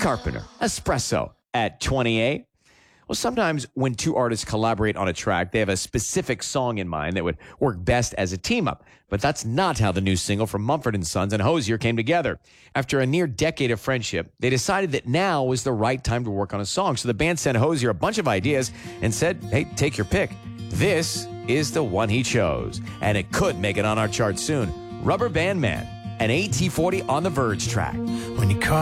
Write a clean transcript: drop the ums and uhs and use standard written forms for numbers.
Carpenter, Espresso at 28. Well, sometimes when two artists collaborate on a track, they have a specific song in mind that would work best as a team-up. But that's not how the new single from Mumford & Sons and Hozier came together. After a near decade of friendship, they decided that now was the right time to work on a song. So the band sent Hozier a bunch of ideas and said, hey, take your pick. This is the one he chose, and it could make it on our chart soon. Rubber Band Man, an AT-40 on the Verge track. When you call